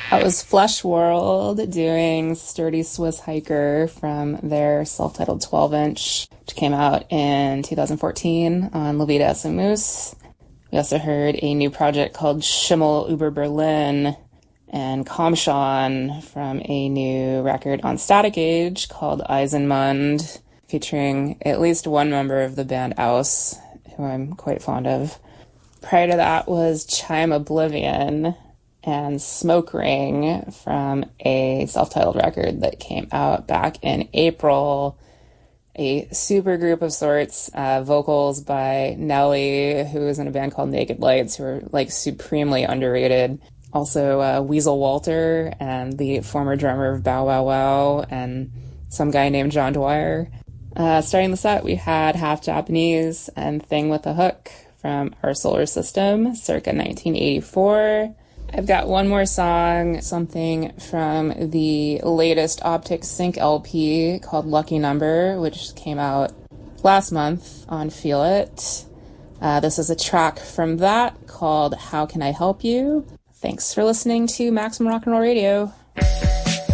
That was Flesh World doing Sturdy Swiss Hiker from their self-titled 12-inch, which came out in 2014 on La Vida es un Moose. We also heard a new project called Schimmel über Berlin and Kamshan from a new record on Static Age called Eisenmund, featuring at least one member of the band Aus, who I'm quite fond of. Prior to that was Chime Oblivion and Smoke Ring from a self-titled record that came out back in April. A super group of sorts, vocals by Nelly, who is in a band called Naked Lights, who are like supremely underrated. Also Weasel Walter and the former drummer of Bow Wow Wow and some guy named John Dwyer. Starting the set, we had Half Japanese and Thing with a Hook from Our Solar System, circa 1984. I've got one more song, something from the latest Optic Sync LP called Lucky Number, which came out last month on Feel It. This is a track from that called How Can I Help You? Thanks for listening to Maximum Rock and Roll Radio.